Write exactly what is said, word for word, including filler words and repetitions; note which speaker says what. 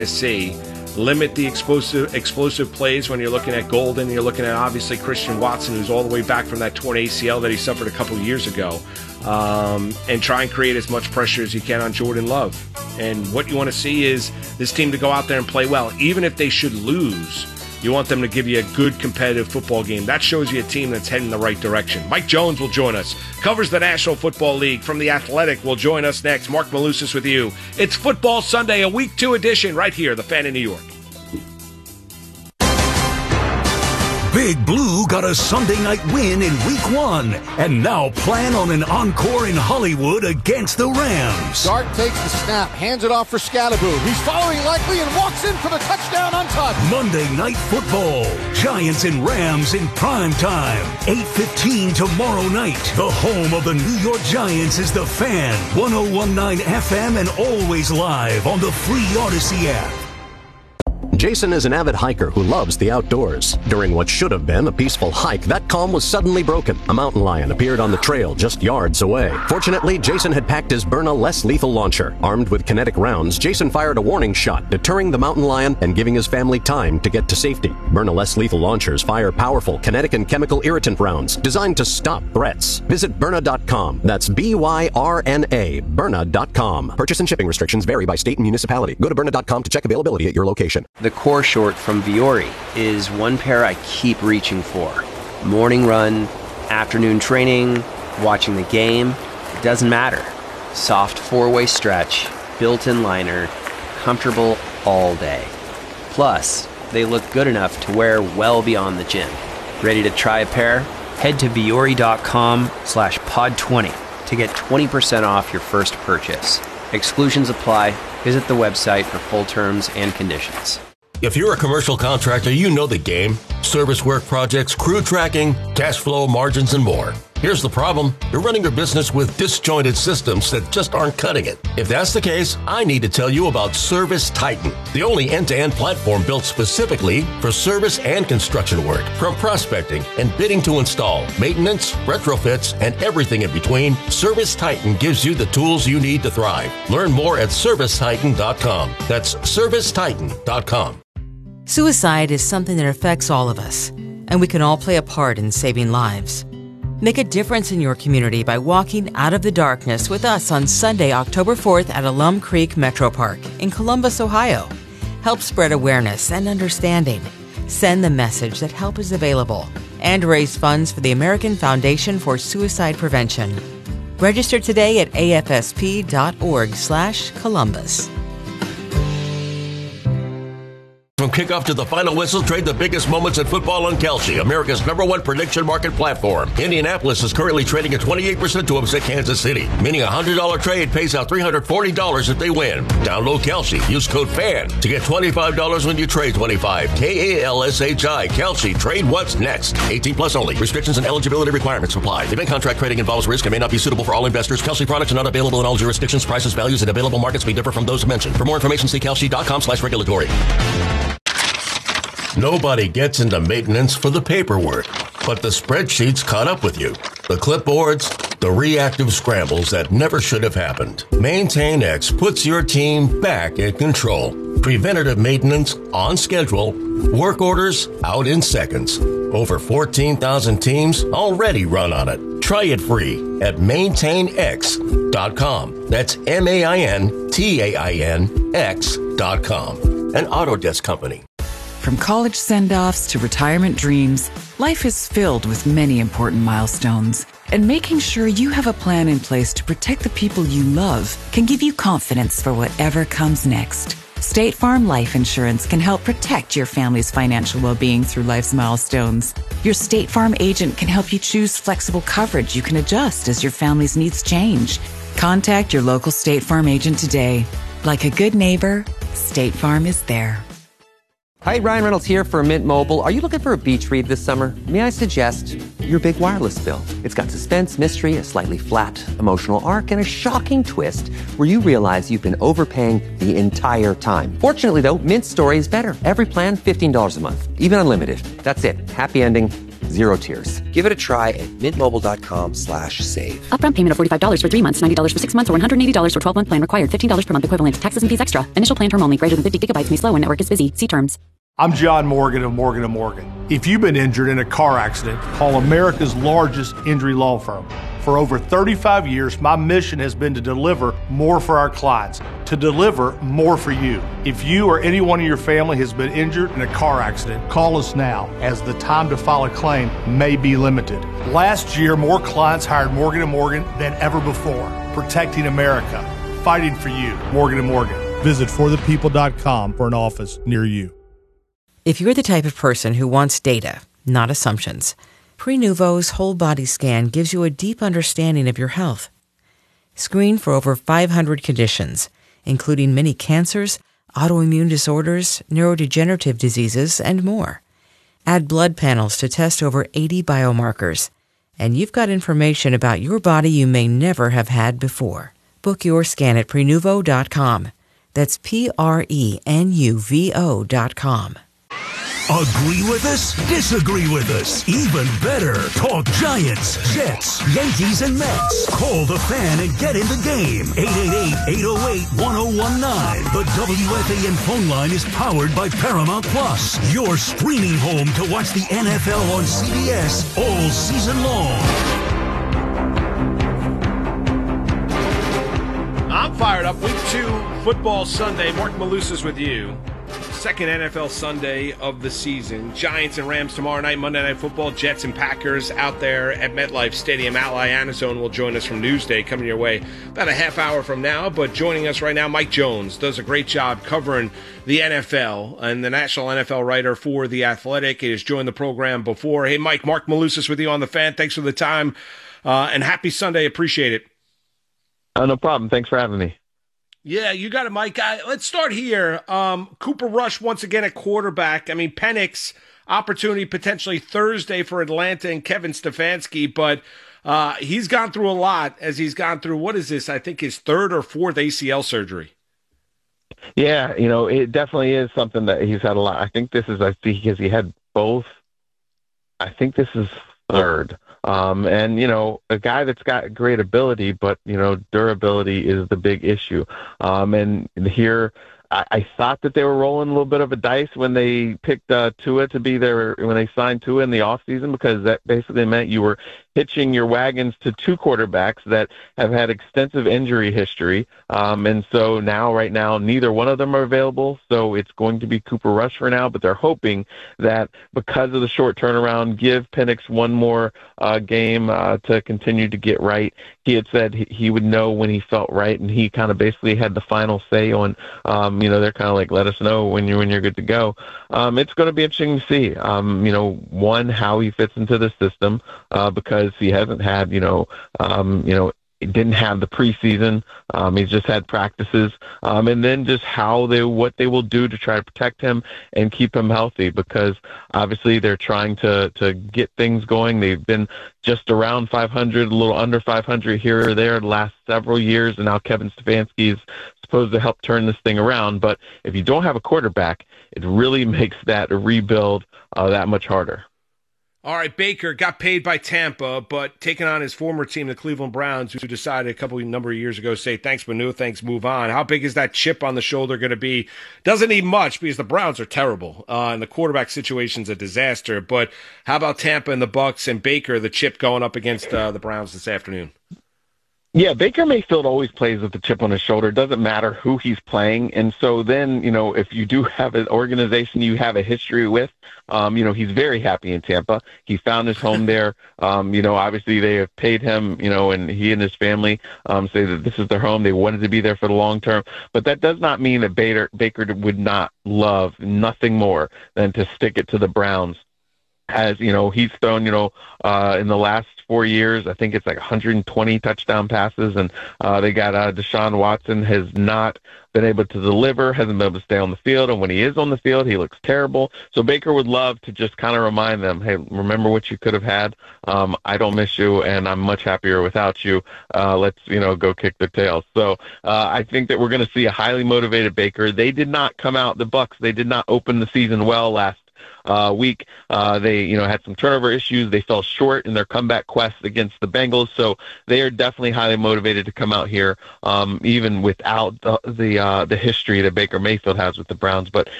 Speaker 1: see. Limit the explosive explosive plays when you're looking at Golden. You're looking at, obviously, Christian Watson, who's all the way back from that torn A C L that he suffered a couple of years ago. Um, and try and create as much pressure as you can on Jordan Love. And what you want to see is this team to go out there and play well. Even if they should lose, you want them to give you a good competitive football game. That shows you a team that's heading in the right direction. Mike Jones will join us. Covers the National Football League from The Athletic. Will join us next. Mark Malusis with you. It's Football Sunday, a Week two edition, right here, The Fan in New York.
Speaker 2: Big Blue got a Sunday night win in week one and now plan on an encore in Hollywood against the Rams.
Speaker 3: Dart takes the snap, hands it off for Scalaboo. He's following likely and walks in for the touchdown untouched.
Speaker 2: Monday Night Football. Giants and Rams in prime time. eight fifteen tomorrow night. The home of the New York Giants is The Fan. one oh one point nine F M and always live on the free Odyssey app.
Speaker 4: Jason is an avid hiker who loves the outdoors. During what should have been a peaceful hike, that calm was suddenly broken. A mountain lion appeared on the trail just yards away. Fortunately, Jason had packed his Byrna less lethal launcher. Armed with kinetic rounds, Jason fired a warning shot, deterring the mountain lion and giving his family time to get to safety. Byrna less lethal launchers fire powerful kinetic and chemical irritant rounds designed to stop threats. Visit Byrna dot com. That's B Y R N A, Byrna dot com. Purchase and shipping restrictions vary by state and municipality. Go to Byrna dot com to check availability at your location.
Speaker 5: The core short from Vuori is one pair I keep reaching for. Morning run, afternoon training, watching the game, it doesn't matter. Soft four-way stretch, built-in liner, comfortable all day. Plus, they look good enough to wear well beyond the gym. Ready to try a pair? Head to Vuori dot com slash pod twenty to get twenty percent off your first purchase. Exclusions apply. Visit the website for full terms and conditions.
Speaker 6: If you're a commercial contractor, you know the game. Service work projects, crew tracking, cash flow, margins, and more. Here's the problem. You're running your business with disjointed systems that just aren't cutting it. If that's the case, I need to tell you about Service Titan, the only end-to-end platform built specifically for service and construction work. From prospecting and bidding to install, maintenance, retrofits, and everything in between, Service Titan gives you the tools you need to thrive. Learn more at service titan dot com. That's service titan dot com.
Speaker 7: Suicide is something that affects all of us, and we can all play a part in saving lives. Make a difference in your community by walking out of the darkness with us on Sunday, October fourth at Alum Creek Metro Park in Columbus, Ohio. Help spread awareness and understanding. Send the message that help is available and raise funds for the American Foundation for Suicide Prevention. Register today at A F S P dot org slash Columbus.
Speaker 6: From kickoff to the final whistle, trade the biggest moments in football on Kalshi, America's number one prediction market platform. Indianapolis is currently trading at twenty-eight percent to upset Kansas City, meaning a one hundred dollars trade pays out three hundred forty dollars if they win. Download Kalshi. Use code FAN to get twenty-five dollars when you trade twenty-five. K A L S H I. Kalshi. Trade what's next. eighteen plus only. Restrictions and eligibility requirements apply. Event contract trading involves risk and may not be suitable for all investors. Kalshi products are not available in all jurisdictions. Prices, values, and available markets may differ from those mentioned. For more information, see Kalshi dot com slash regulatory. Nobody gets into maintenance for the paperwork, but the spreadsheets caught up with you. The clipboards, the reactive scrambles that never should have happened. MaintainX puts your team back in control. Preventative maintenance on schedule. Work orders out in seconds. Over fourteen thousand teams already run on it. Try it free at maintain x dot com. That's M A I N T A I N X dot com. An Autodesk company.
Speaker 8: From college send-offs to retirement dreams, life is filled with many important milestones. And making sure you have a plan in place to protect the people you love can give you confidence for whatever comes next. State Farm Life Insurance can help protect your family's financial well-being through life's milestones. Your State Farm agent can help you choose flexible coverage you can adjust as your family's needs change. Contact your local State Farm agent today. Like a good neighbor, State Farm is there.
Speaker 9: Hi, Ryan Reynolds here for Mint Mobile. Are you looking for a beach read this summer? May I suggest your big wireless bill? It's got suspense, mystery, a slightly flat, emotional arc, and a shocking twist where you realize you've been overpaying the entire time. Fortunately, though, Mint's story is better. Every plan, fifteen dollars a month, even unlimited. That's it. Happy ending. Zero tiers. Give it a try at mintmobile.com slash save.
Speaker 10: Upfront payment of forty-five dollars for three months, ninety dollars for six months, or one hundred eighty dollars for twelve-month plan required. fifteen dollars per month equivalent. Taxes and fees extra. Initial plan term only. Greater than fifty gigabytes may slow when network is busy. See terms.
Speaker 11: I'm John Morgan of Morgan and Morgan. If you've been injured in a car accident, call America's largest injury law firm. For over thirty-five years, my mission has been to deliver more for our clients, to deliver more for you. If you or anyone in your family has been injured in a car accident, call us now, as the time to file a claim may be limited. Last year, more clients hired Morgan and Morgan than ever before, protecting America, fighting for you. Morgan and Morgan. Visit for the people dot com for an office near you.
Speaker 7: If you're the type of person who wants data, not assumptions, Prenuvo's whole body scan gives you a deep understanding of your health. Screen for over five hundred conditions, including many cancers, autoimmune disorders, neurodegenerative diseases, and more. Add blood panels to test over eighty biomarkers, and you've got information about your body you may never have had before. Book your scan at Prenuvo dot com. That's P R E N U V O dot com.
Speaker 2: Agree with us? Disagree with us? Even better, talk Giants, Jets, Yankees, and Mets. Call the Fan and get in the game. eight eight eight, eight oh eight, one oh one nine. The W F A N phone line is powered by Paramount Plus, your streaming home to watch the N F L on C B S all season long.
Speaker 1: I'm fired up. Week two, Football Sunday. Mark Malusis with you. Second N F L Sunday of the season. Giants and Rams tomorrow night, Monday Night Football. Jets and Packers out there at MetLife Stadium. Al Iannazzone will join us from Newsday, coming your way about a half hour from now. But joining us right now, Mike Jones does a great job covering the N F L, and the national N F L writer for The Athletic. He has joined the program before. Hey, Mike, Mark Malusis with you on The Fan. Thanks for the time, uh, and happy Sunday. Appreciate it.
Speaker 12: Oh, no problem. Thanks for having me.
Speaker 1: Yeah, you got it, Mike. Uh, let's start here. Um, Cooper Rush once again at quarterback. I mean, Penix, opportunity potentially Thursday for Atlanta and Kevin Stefanski, but uh, he's gone through a lot as he's gone through, what is this, I think his third or fourth A C L surgery.
Speaker 12: Yeah, you know, it definitely is something that he's had a lot. I think this is, I think, because he had both. I think this is third. Um, and, you know, a guy that's got great ability, but, you know, durability is the big issue. Um, and here, I, I thought that they were rolling a little bit of a dice when they picked uh, Tua to be their, when they signed Tua in the offseason, because that basically meant you were hitching your wagons to two quarterbacks that have had extensive injury history. Um, and so now, right now, neither one of them are available. So it's going to be Cooper Rush for now, but they're hoping that because of the short turnaround, give Penix one more uh, game uh, to continue to get right. He had said he, he would know when he felt right, and he kind of basically had the final say on, um, you know, they're kind of like, let us know when you're, when you're good to go. Um, it's going to be interesting to see, um, you know, one, how he fits into the system, uh, because he hasn't had, you know, um, you know, didn't have the preseason. Um, he's just had practices, um, and then just how they, what they will do to try to protect him and keep him healthy, because obviously they're trying to, to get things going. They've been just around five hundred, a little under five hundred here or there the last several years, and now Kevin Stefanski is supposed to help turn this thing around. But if you don't have a quarterback, it really makes that rebuild uh, that much harder.
Speaker 1: All right, Baker got paid by Tampa, but taking on his former team, the Cleveland Browns, who decided a couple of number of years ago, say thanks, but no thanks, move on. How big is that chip on the shoulder going to be? Doesn't need much because the Browns are terrible, uh, and the quarterback situation's a disaster. But how about Tampa and the Bucs and Baker, the chip going up against uh, the Browns this afternoon?
Speaker 12: Yeah, Baker Mayfield always plays with the chip on his shoulder. It doesn't matter who he's playing. And so then, you know, if you do have an organization you have a history with, um, you know, he's very happy in Tampa. He found his home there. Um, you know, obviously they have paid him, you know, and he and his family um, say that this is their home. They wanted to be there for the long term. But that does not mean that Baker, Baker would not love nothing more than to stick it to the Browns. As, you know, he's thrown, you know, uh, in the last four years, I think it's like one hundred twenty touchdown passes, and uh, they got uh, Deshaun Watson has not been able to deliver, hasn't been able to stay on the field, and when he is on the field, he looks terrible. So Baker would love to just kind of remind them, hey, remember what you could have had? Um, I don't miss you, and I'm much happier without you. Uh, let's, you know, go kick their tails. So uh, I think that we're going to see a highly motivated Baker. They did not come out, the Bucs, they did not open the season well last uh, week. Uh, they, you know, had some turnover issues. They fell short in their comeback quest against the Bengals, so they are definitely highly motivated to come out here, um, even without the the, uh, the history that Baker Mayfield has with the Browns. But